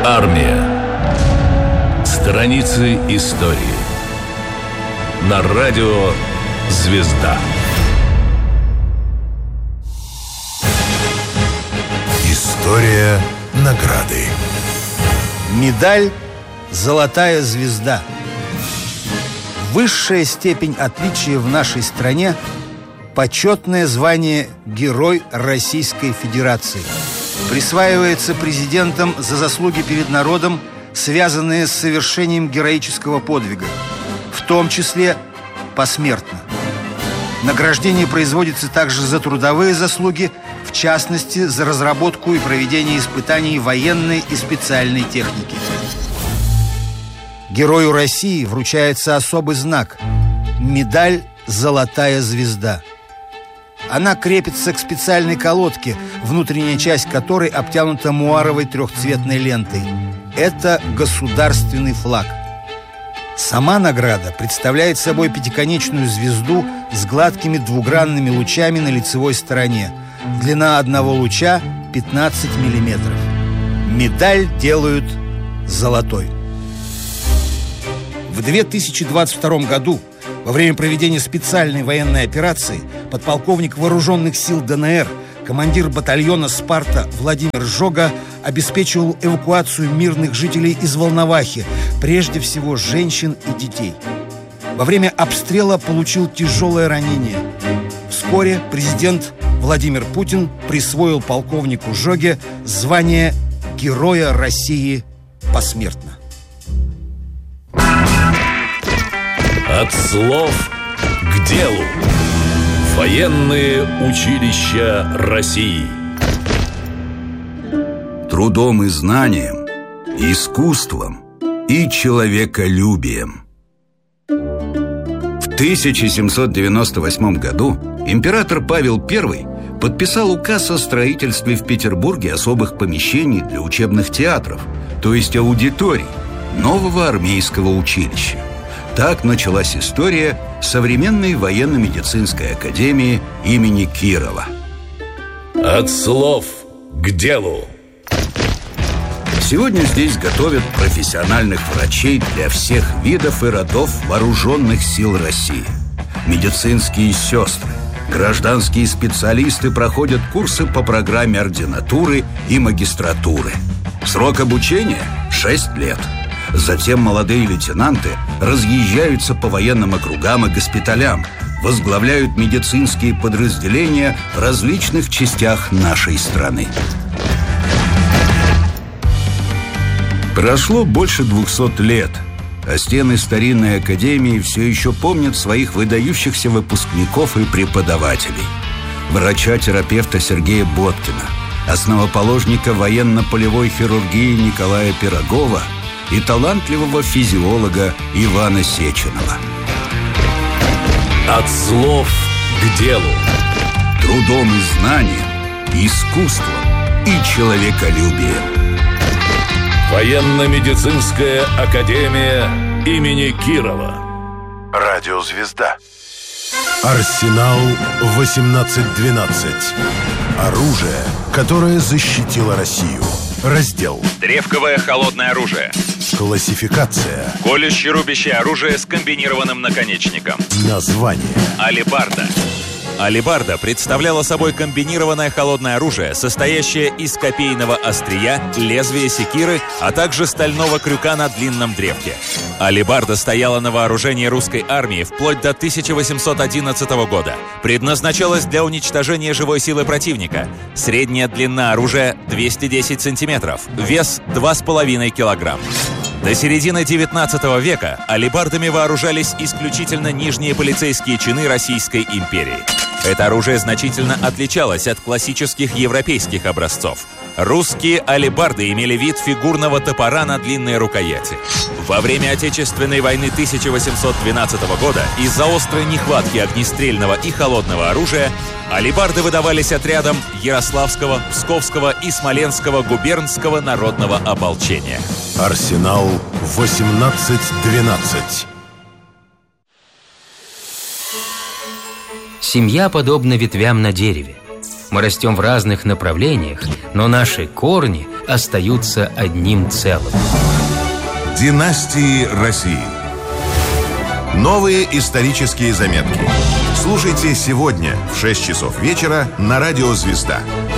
Армия. Страницы истории. На радио «Звезда». История награды. Медаль «Золотая звезда». Высшая степень отличия в нашей стране – почетное звание Герой Российской Федерации. Присваивается президентом за заслуги перед народом, связанные с совершением героического подвига, в том числе посмертно. Награждение производится также за трудовые заслуги, в частности, за разработку и проведение испытаний военной и специальной техники. Герою России вручается особый знак – медаль «Золотая звезда». Она крепится к специальной колодке, внутренняя часть которой обтянута муаровой трехцветной лентой. Это государственный флаг. Сама награда представляет собой пятиконечную звезду с гладкими двугранными лучами на лицевой стороне. Длина одного луча 15 миллиметров. Медаль делают золотой. В 2022 году, во время проведения специальной военной операции, подполковник вооруженных сил ДНР, командир батальона «Спарта» Владимир Жога обеспечивал эвакуацию мирных жителей из Волновахи, прежде всего женщин и детей. Во время обстрела получил тяжелое ранение. Вскоре президент Владимир Путин присвоил полковнику Жоге звание Героя России посмертно. От слов к делу. Военные училища России. Трудом и знанием, искусством и человеколюбием. В 1798 году император Павел I подписал указ о строительстве в Петербурге особых помещений для учебных театров, то есть аудиторий, нового армейского училища. Так началась история современной военно-медицинской академии имени Кирова. От слов к делу. Сегодня здесь готовят профессиональных врачей для всех видов и родов вооруженных сил России. Медицинские сестры, гражданские специалисты проходят курсы по программе ординатуры и магистратуры. Срок обучения – 6 лет. Затем молодые лейтенанты разъезжаются по военным округам и госпиталям, возглавляют медицинские подразделения в различных частях нашей страны. Прошло больше 200 лет, а стены старинной академии все еще помнят своих выдающихся выпускников и преподавателей. Врача-терапевта Сергея Боткина, основоположника военно-полевой хирургии Николая Пирогова и талантливого физиолога Ивана Сеченова. От слов к делу. Трудом и знанием, искусством и человеколюбием. Военно-медицинская академия имени Кирова. Радио «Звезда». Арсенал 1812. Оружие, которое защитило Россию. Раздел: древковое холодное оружие. Классификация: колюще-рубящее оружие с комбинированным наконечником. Название: алебарда. Алебарда представляла собой комбинированное холодное оружие, состоящее из копейного острия, лезвия секиры, а также стального крюка на длинном древке. Алебарда стояла на вооружении русской армии вплоть до 1811 года. Предназначалась для уничтожения живой силы противника. Средняя длина оружия – 210 сантиметров, вес – 2,5 килограмм. До середины 19 века алебардами вооружались исключительно нижние полицейские чины Российской империи. Это оружие значительно отличалось от классических европейских образцов. Русские алебарды имели вид фигурного топора на длинной рукояти. Во время Отечественной войны 1812 года из-за острой нехватки огнестрельного и холодного оружия алебарды выдавались отрядам Ярославского, Псковского и Смоленского губернского народного ополчения. Арсенал 1812. Семья подобна ветвям на дереве. Мы растем в разных направлениях, но наши корни остаются одним целым. Династии России. Новые исторические заметки. Слушайте сегодня в 6 часов вечера на радио «Звезда».